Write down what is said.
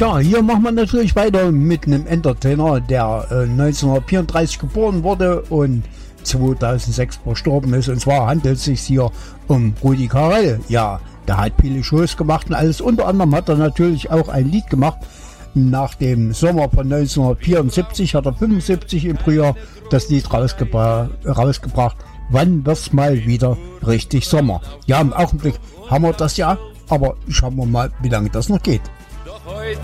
Tja, hier machen wir natürlich weiter mit einem Entertainer, der 1934 geboren wurde und 2006 verstorben ist. Und zwar handelt es sich hier um Rudi Carrell. Ja, der hat viele Shows gemacht und alles. Unter anderem hat er natürlich auch ein Lied gemacht. Nach dem Sommer von 1974 hat er 75 im Frühjahr das Lied rausgebracht. Wann wird's mal wieder richtig Sommer? Ja, im Augenblick haben wir das ja, aber schauen wir mal, wie lange das noch geht.